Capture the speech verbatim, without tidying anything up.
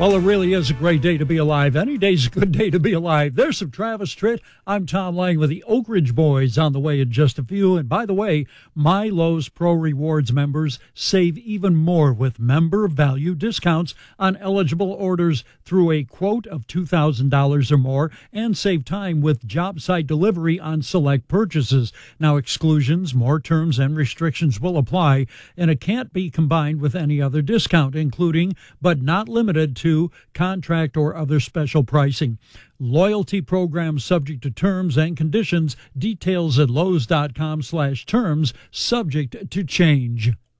Well, it really is a great day to be alive. Any day's a good day to be alive. There's some Travis Tritt. I'm Tom Lang with the Oak Ridge Boys on the way in just a few. And by the way, My Lowe's Pro Rewards members save even more with member value discounts on eligible orders through a quote of two thousand dollars or more, and save time with job site delivery on select purchases. Now, exclusions, more terms, and restrictions will apply, and it can't be combined with any other discount, including but not limited to contract or other special pricing. Loyalty program subject to terms and conditions. Details at lowes.com slash terms, subject to change.